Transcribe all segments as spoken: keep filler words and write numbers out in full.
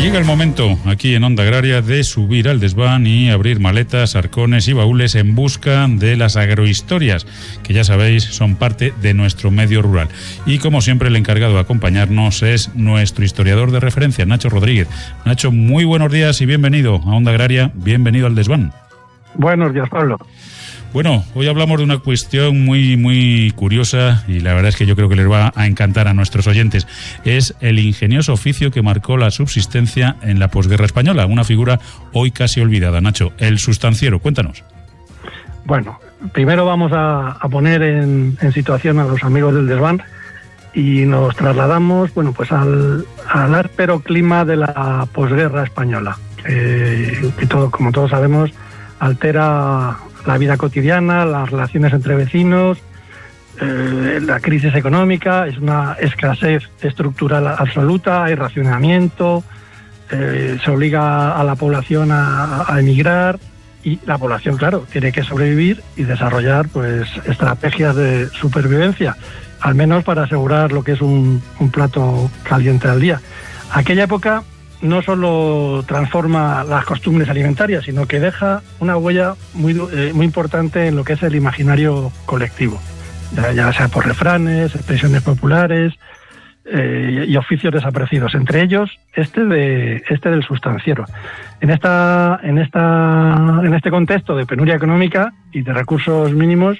Llega el momento, aquí en Onda Agraria, de subir al desván y abrir maletas, arcones y baúles en busca de las agrohistorias, que ya sabéis son parte de nuestro medio rural. Y como siempre, el encargado de acompañarnos es nuestro historiador de referencia, Nacho Rodríguez. Nacho, muy buenos días y bienvenido a Onda Agraria, bienvenido al desván. Buenos días, Pablo. Bueno, hoy hablamos de una cuestión muy, muy curiosa y la verdad es que yo creo que les va a encantar a nuestros oyentes. Es el ingenioso oficio que marcó la subsistencia en la posguerra española, una figura hoy casi olvidada. Nacho, el sustanciero, cuéntanos. Bueno, primero vamos a, a poner en, en situación a los amigos del desván y nos trasladamos, bueno, pues al, al áspero clima de la posguerra española, eh, que todo, como todos sabemos, altera la vida cotidiana, las relaciones entre vecinos, eh, la crisis económica, es una escasez estructural absoluta, hay racionamiento, eh, se obliga a la población a, a emigrar y la población, claro, tiene que sobrevivir y desarrollar pues estrategias de supervivencia, al menos para asegurar lo que es un, un plato caliente al día. Aquella época no solo transforma las costumbres alimentarias, sino que deja una huella muy, eh, muy importante en lo que es el imaginario colectivo, ya, ya sea por refranes, expresiones populares eh, y oficios desaparecidos, entre ellos este de este del sustanciero. En esta, en esta, en este contexto de penuria económica y de recursos mínimos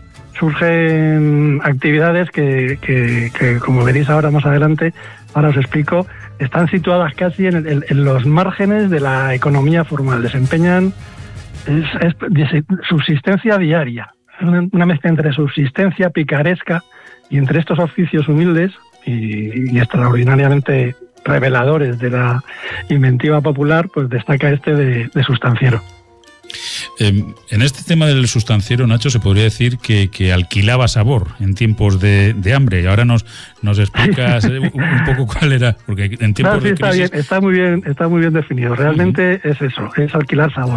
surgen actividades que, que, que, como veréis ahora más adelante, ahora os explico, están situadas casi en, el, en los márgenes de la economía formal. Desempeñan es, es subsistencia diaria, una, una mezcla entre subsistencia picaresca y entre estos oficios humildes y, y extraordinariamente reveladores de la inventiva popular, pues destaca este de, de sustanciero. Eh, en este tema del sustanciero, Nacho, se podría decir que, que alquilaba sabor en tiempos de, de hambre. Y ahora nos, nos explicas un, un poco cuál era, porque en tiempos no, sí, de crisis... Está bien, está muy bien, está muy bien definido. Realmente uh-huh. es eso, es alquilar sabor.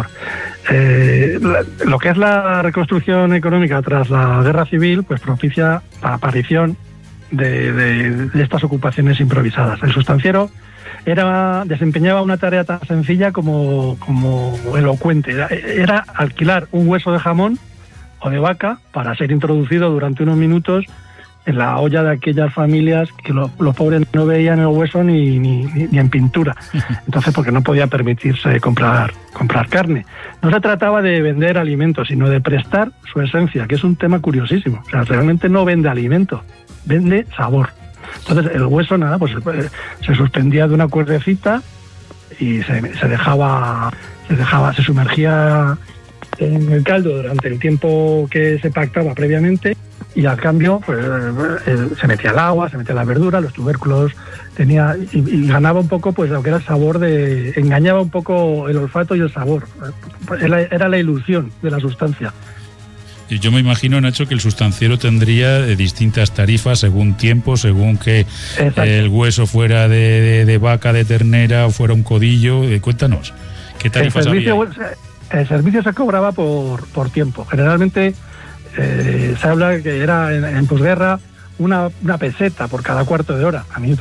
Eh, la, lo que es la reconstrucción económica tras la guerra civil, pues propicia la aparición de, de, de estas ocupaciones improvisadas. El sustanciero Era, desempeñaba una tarea tan sencilla como, como elocuente. Era, era alquilar un hueso de jamón o de vaca para ser introducido durante unos minutos en la olla de aquellas familias que lo, los pobres no veían el hueso ni, ni, ni en pintura. Entonces, porque no podía permitirse comprar, comprar carne. No se trataba de vender alimentos, sino de prestar su esencia, que es un tema curiosísimo. O sea, realmente no vende alimento, vende sabor. Entonces el hueso, nada, pues se suspendía de una cuerdecita y se, se dejaba, se dejaba, se sumergía en el caldo durante el tiempo que se pactaba previamente y al cambio pues se metía el agua, se metía la verdura, los tubérculos, tenía y, y ganaba un poco pues lo que era el sabor de, engañaba un poco el olfato y el sabor, era, era la ilusión de la sustancia. Y yo me imagino, Nacho, que el sustanciero tendría distintas tarifas según tiempo, según que Exacto. el hueso fuera de, de, de vaca, de ternera, o fuera un codillo. Eh, cuéntanos, ¿qué tarifas el servicio, había? El servicio se cobraba por, por tiempo. Generalmente eh, se habla que era en, en posguerra una, una peseta por cada cuarto de hora. A mí